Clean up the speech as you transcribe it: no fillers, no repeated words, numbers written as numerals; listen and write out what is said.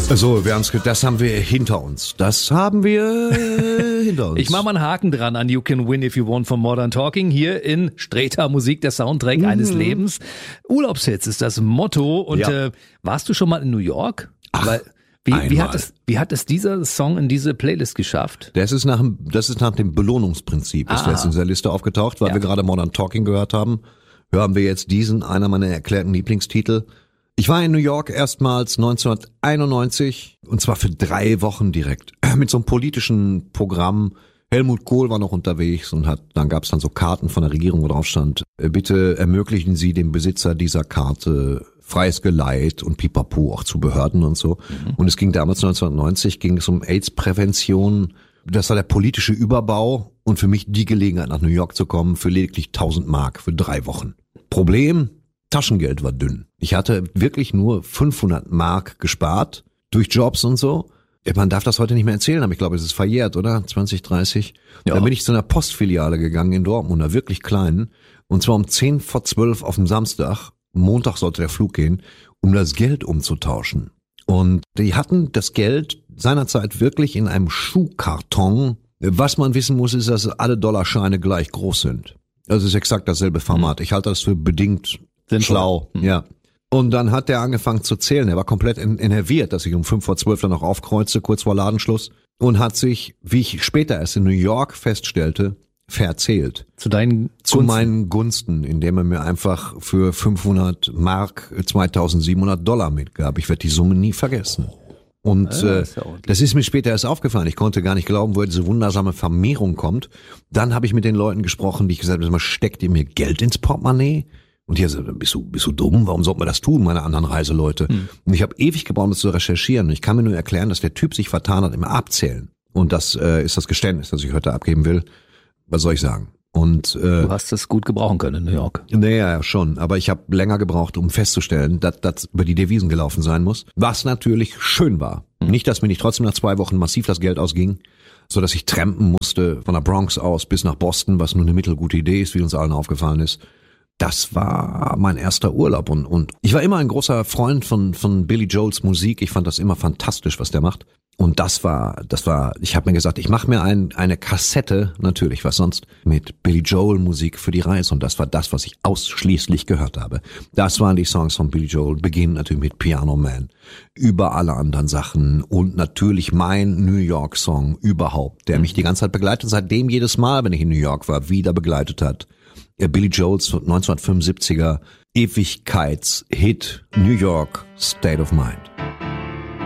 Also, das haben wir hinter uns. Das haben wir hinter uns. Ich mache mal einen Haken dran an You Can Win If You Want von Modern Talking hier in Streter Musik, der Soundtrack eines Lebens. Urlaubshits ist das Motto. Und warst du schon mal in New York? Ach, wie hat es dieser Song in diese Playlist geschafft? Das ist nach dem Belohnungsprinzip. Ist jetzt in dieser Liste aufgetaucht, weil wir gerade Modern Talking gehört haben. Hören wir jetzt diesen, einer meiner erklärten Lieblingstitel. Ich war in New York erstmals 1991 und zwar für 3 Wochen direkt mit so einem politischen Programm. Helmut Kohl war noch unterwegs und dann gab es dann so Karten von der Regierung, wo drauf stand, bitte ermöglichen Sie dem Besitzer dieser Karte freies Geleit und Pipapo auch zu Behörden und so. Und es ging damals 1990, ging es um AIDS-Prävention. Das war der politische Überbau und für mich die Gelegenheit nach New York zu kommen für lediglich 1000 Mark für 3 Wochen. Problem? Taschengeld war dünn. Ich hatte wirklich nur 500 Mark gespart durch Jobs und so. Man darf das heute nicht mehr erzählen, aber ich glaube, es ist verjährt, oder? 2030. Ja. Dann bin ich zu einer Postfiliale gegangen in Dortmund, einer wirklich kleinen. Und zwar um 10:10 auf dem Samstag. Montag sollte der Flug gehen, um das Geld umzutauschen. Und die hatten das Geld seinerzeit wirklich in einem Schuhkarton. Was man wissen muss, ist, dass alle Dollarscheine gleich groß sind. Also es ist exakt dasselbe Format. Ich halte das für bedingt schlau, ja. Und dann hat der angefangen zu zählen. Er war komplett enerviert, dass ich um 11:05 dann noch aufkreuze, kurz vor Ladenschluss. Und hat sich, wie ich später erst in New York feststellte, verzählt. Zu meinen Gunsten, indem er mir einfach für 500 Mark 2.700 Dollar mitgab. Ich werde die Summe nie vergessen. Und das ist mir später erst aufgefallen. Ich konnte gar nicht glauben, woher diese wundersame Vermehrung kommt. Dann habe ich mit den Leuten gesprochen, die ich gesagt habe, steckt ihr mir Geld ins Portemonnaie? Und die haben gesagt, bist du dumm? Warum sollte man das tun, meine anderen Reiseleute? Und ich habe ewig gebraucht, das zu recherchieren. Und ich kann mir nur erklären, dass der Typ sich vertan hat im Abzählen. Und das ist das Geständnis, das ich heute abgeben will. Was soll ich sagen? Und du hast es gut gebrauchen können in New York. Naja, schon. Aber ich habe länger gebraucht, um festzustellen, dass das über die Devisen gelaufen sein muss. Was natürlich schön war. Nicht, dass mir nicht trotzdem nach 2 Wochen massiv das Geld ausging, so dass ich trampen musste von der Bronx aus bis nach Boston, was nur eine mittelgute Idee ist, wie uns allen aufgefallen ist. Das war mein erster Urlaub und ich war immer ein großer Freund von Billy Joels Musik. Ich fand das immer fantastisch, was der macht. Und das war, ich habe mir gesagt, ich mache mir eine Kassette, natürlich, was sonst, mit Billy Joel Musik für die Reise. Und das war das, was ich ausschließlich gehört habe. Das waren die Songs von Billy Joel, beginnen natürlich mit Piano Man, über alle anderen Sachen und natürlich mein New York Song überhaupt, der mich die ganze Zeit begleitet, seitdem jedes Mal, wenn ich in New York war, wieder begleitet hat. Billy Joels 1975er Ewigkeitshit New York State of Mind.